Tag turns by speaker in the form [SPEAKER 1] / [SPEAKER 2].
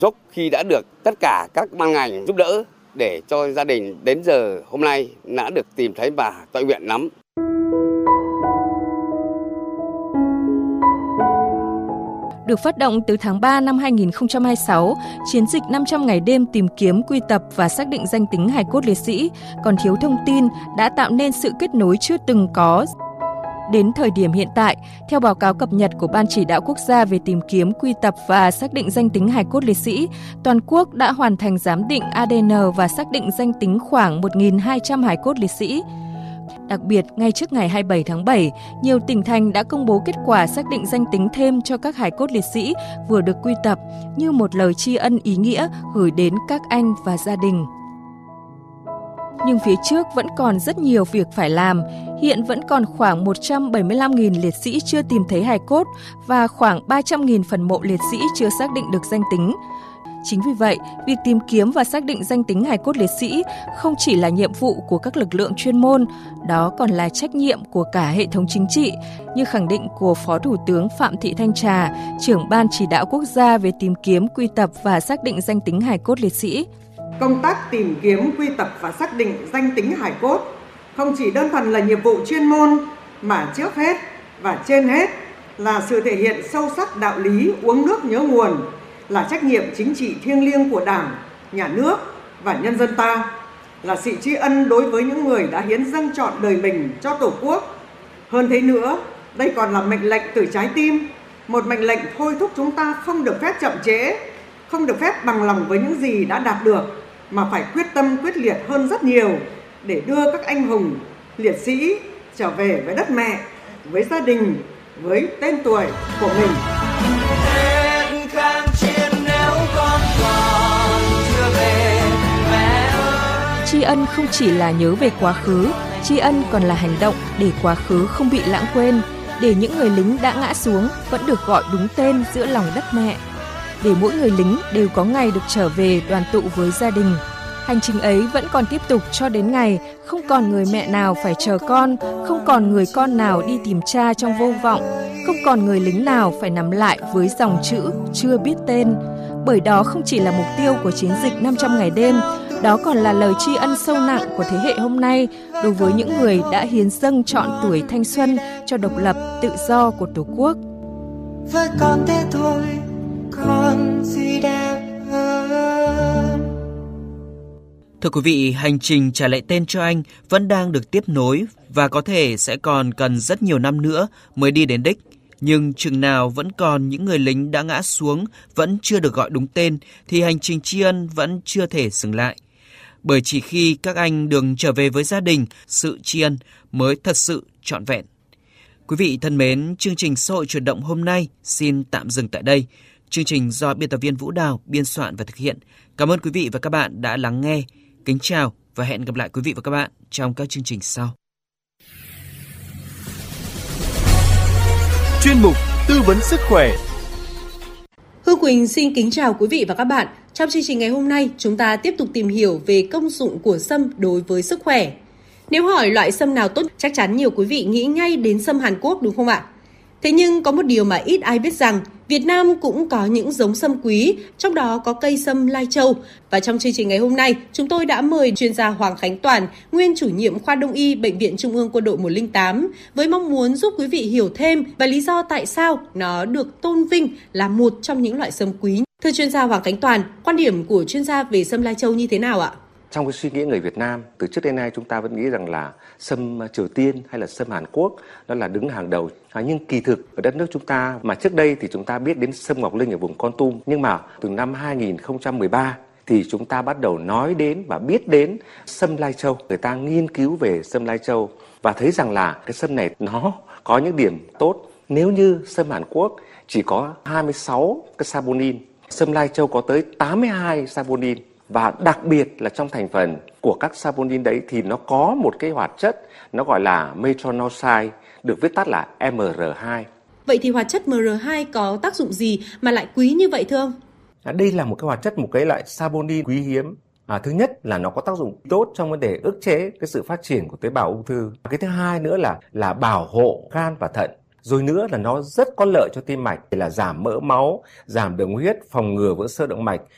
[SPEAKER 1] Chúc khi đã được tất cả các ban ngành giúp đỡ để cho gia đình đến giờ hôm nay đã được tìm thấy và tọa nguyện lắm.
[SPEAKER 2] Được phát động từ tháng 3 năm 2026, chiến dịch 500 ngày đêm tìm kiếm, quy tập và xác định danh tính hài cốt liệt sĩ còn thiếu thông tin đã tạo nên sự kết nối chưa từng có. Đến thời điểm hiện tại, theo báo cáo cập nhật của Ban Chỉ đạo Quốc gia về tìm kiếm, quy tập và xác định danh tính hài cốt liệt sĩ, toàn quốc đã hoàn thành giám định ADN và xác định danh tính khoảng 1.200 hài cốt liệt sĩ. Đặc biệt, ngay trước ngày 27 tháng 7, nhiều tỉnh thành đã công bố kết quả xác định danh tính thêm cho các hài cốt liệt sĩ vừa được quy tập như một lời tri ân ý nghĩa gửi đến các anh và gia đình. Nhưng phía trước vẫn còn rất nhiều việc phải làm. Hiện vẫn còn khoảng 175.000 liệt sĩ chưa tìm thấy hài cốt và khoảng 300.000 phần mộ liệt sĩ chưa xác định được danh tính. Chính vì vậy, việc tìm kiếm và xác định danh tính hài cốt liệt sĩ không chỉ là nhiệm vụ của các lực lượng chuyên môn, đó còn là trách nhiệm của cả hệ thống chính trị, như khẳng định của Phó Thủ tướng Phạm Thị Thanh Trà, trưởng Ban Chỉ đạo Quốc gia về tìm kiếm, quy tập và xác định danh tính hài cốt liệt sĩ.
[SPEAKER 3] Công tác tìm kiếm, quy tập và xác định danh tính hài cốt không chỉ đơn thuần là nhiệm vụ chuyên môn, mà trước hết và trên hết là sự thể hiện sâu sắc đạo lý uống nước nhớ nguồn, là trách nhiệm chính trị thiêng liêng của Đảng, Nhà nước và nhân dân ta, là sự tri ân đối với những người đã hiến dâng trọn đời mình cho Tổ quốc. Hơn thế nữa, đây còn là mệnh lệnh từ trái tim, một mệnh lệnh thôi thúc chúng ta không được phép chậm trễ, không được phép bằng lòng với những gì đã đạt được, mà phải quyết tâm quyết liệt hơn rất nhiều để đưa các anh hùng, liệt sĩ trở về với đất mẹ, với gia đình, với tên tuổi của mình.
[SPEAKER 2] Tri ân không chỉ là nhớ về quá khứ, tri ân còn là hành động để quá khứ không bị lãng quên, để những người lính đã ngã xuống vẫn được gọi đúng tên giữa lòng đất mẹ, để mỗi người lính đều có ngày được trở về đoàn tụ với gia đình. Hành trình ấy vẫn còn tiếp tục cho đến ngày không còn người mẹ nào phải chờ con, không còn người con nào đi tìm cha trong vô vọng, không còn người lính nào phải nằm lại với dòng chữ chưa biết tên. Bởi đó không chỉ là mục tiêu của chiến dịch 500 ngày đêm, đó còn là lời tri ân sâu nặng của thế hệ hôm nay đối với những người đã hiến dâng trọn tuổi thanh xuân cho độc lập, tự do của Tổ quốc.
[SPEAKER 4] Với con thế thôi, còn gì đẹp hơn.
[SPEAKER 5] Thưa quý vị, hành trình trả lại tên cho anh vẫn đang được tiếp nối và có thể sẽ còn cần rất nhiều năm nữa mới đi đến đích. Nhưng chừng nào vẫn còn những người lính đã ngã xuống vẫn chưa được gọi đúng tên thì hành trình tri ân vẫn chưa thể dừng lại. Bởi chỉ khi các anh được trở về với gia đình, sự tri ân mới thật sự trọn vẹn. Quý vị thân mến, chương trình Xã hội chuyển động hôm nay xin tạm dừng tại đây. Chương trình do biên tập viên Vũ Đào biên soạn và thực hiện. Cảm ơn quý vị và các bạn đã lắng nghe. Kính chào và hẹn gặp lại quý vị và các bạn trong các chương trình sau.
[SPEAKER 6] Chuyên mục Tư vấn sức khỏe.
[SPEAKER 7] Hương Quỳnh xin kính chào quý vị và các bạn. Trong chương trình ngày hôm nay, chúng ta tiếp tục tìm hiểu về công dụng của sâm đối với sức khỏe. Nếu hỏi loại sâm nào tốt, chắc chắn nhiều quý vị nghĩ ngay đến sâm Hàn Quốc đúng không ạ? Thế nhưng có một điều mà ít ai biết rằng Việt Nam cũng có những giống sâm quý, trong đó có cây sâm Lai Châu. Và trong chương trình ngày hôm nay, chúng tôi đã mời chuyên gia Hoàng Khánh Toàn, nguyên chủ nhiệm khoa Đông y Bệnh viện Trung ương Quân đội 108, với mong muốn giúp quý vị hiểu thêm và lý do tại sao nó được tôn vinh là một trong những loại sâm quý. Thưa chuyên gia Hoàng Khánh Toàn, quan điểm của chuyên gia về sâm Lai Châu như thế nào ạ?
[SPEAKER 8] Trong cái suy nghĩ người Việt Nam, từ trước đến nay chúng ta vẫn nghĩ rằng là sâm Triều Tiên hay là sâm Hàn Quốc nó là đứng hàng đầu. Nhưng kỳ thực ở đất nước chúng ta mà trước đây thì chúng ta biết đến sâm Ngọc Linh ở vùng Kon Tum. Nhưng mà từ năm 2013 thì chúng ta bắt đầu nói đến và biết đến sâm Lai Châu. Người ta nghiên cứu về sâm Lai Châu và thấy rằng là cái sâm này nó có những điểm tốt. Nếu như sâm Hàn Quốc chỉ có 26 cái saponin, sâm Lai Châu có tới 82 saponin. Và đặc biệt là trong thành phần của các saponin đấy thì nó có một cái hoạt chất nó gọi là metronidazole, được viết tắt là MR2.
[SPEAKER 7] Vậy thì hoạt chất MR2 có tác dụng gì mà lại quý như vậy thưa ông?
[SPEAKER 9] Đây là một cái hoạt chất, một cái loại saponin quý hiếm. Thứ nhất là nó có tác dụng tốt trong vấn đề ức chế cái sự phát triển của tế bào ung thư. Cái thứ hai nữa là bảo hộ gan và thận. Rồi nữa là nó rất có lợi cho tim mạch, là giảm mỡ máu, giảm đường huyết, phòng ngừa vỡ xơ động mạch